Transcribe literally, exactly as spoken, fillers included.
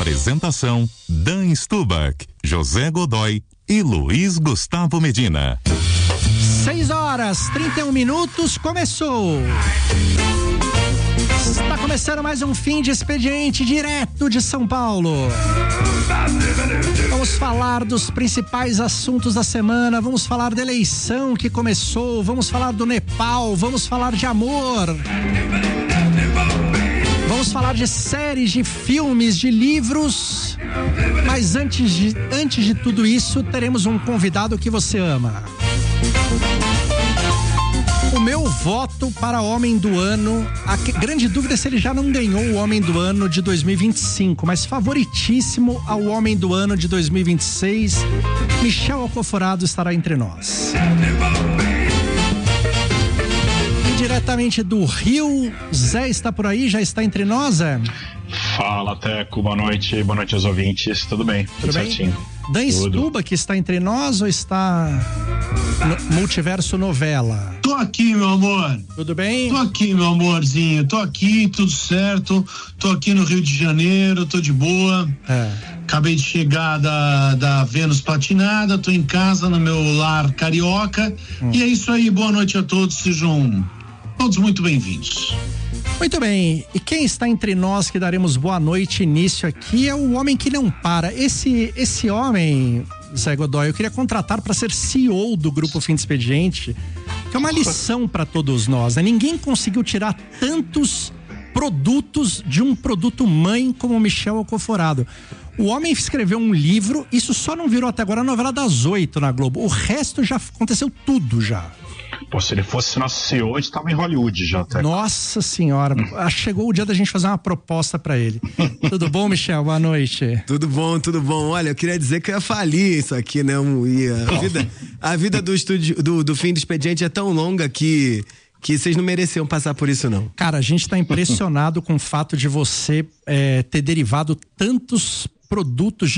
Apresentação: Dan Stubach, José Godoy e Luiz Gustavo Medina. seis horas, trinta e um minutos, começou. Está começando mais um fim de expediente direto de São Paulo. Vamos falar dos principais assuntos da semana, vamos falar da eleição que começou, vamos falar do Nepal, vamos falar de amor. Vamos falar de séries, de filmes, de livros. Mas antes de, antes de tudo isso, teremos um convidado que você ama. O meu voto para Homem do Ano, a grande dúvida é se ele já não ganhou o Homem do Ano de dois mil e vinte e cinco, mas favoritíssimo ao Homem do Ano de dois mil e vinte e seis, Michel Alcoforado estará entre nós. E diretamente do Rio, Zé está por aí, já está entre nós, Zé? Fala, Teco, boa noite, boa noite aos ouvintes, tudo bem? Tudo, tudo bem? Certinho. Dan Stuba, que está entre nós ou está no Multiverso Novela? Tô aqui, meu amor. Tudo bem? Tô aqui, meu amorzinho. Tô aqui, tudo certo. Tô aqui no Rio de Janeiro, tô de boa. É. Acabei de chegar da, da Vênus Platinada, tô em casa, no meu lar carioca. Hum. E é isso aí, boa noite a todos, sejam todos muito bem-vindos. Muito bem, e quem está entre nós que daremos boa noite início aqui é o homem que não para. Esse, esse homem, Zé Godoy, eu queria contratar para ser C E O do Grupo Fim de Expediente, que é uma lição para todos nós, né? Ninguém conseguiu tirar tantos produtos de um produto mãe como o Michel Alcoforado. O homem escreveu um livro, isso só não virou até agora a novela das oito na Globo, o resto já aconteceu tudo já. Pô, se ele fosse nosso C E O, a gente tava em Hollywood já até. Nossa senhora, chegou o dia da gente fazer uma proposta pra ele. Tudo bom, Michel? Boa noite. Tudo bom, tudo bom. Olha, eu queria dizer que eu ia falir isso aqui, né? Eu ia, a vida, a vida do, estúdio, do, do fim do expediente é tão longa que... que vocês não mereciam passar por isso, não. Cara, a gente tá impressionado com o fato de você é, ter derivado tantos produtos